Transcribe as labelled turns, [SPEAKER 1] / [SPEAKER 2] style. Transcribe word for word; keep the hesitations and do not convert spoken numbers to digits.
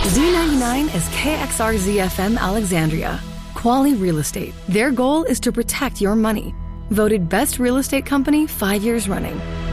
[SPEAKER 1] Z ninety-nine is K X R Z F M Alexandria. Quality Real Estate. Their goal is to protect your money. Voted Best Real Estate Company five years running.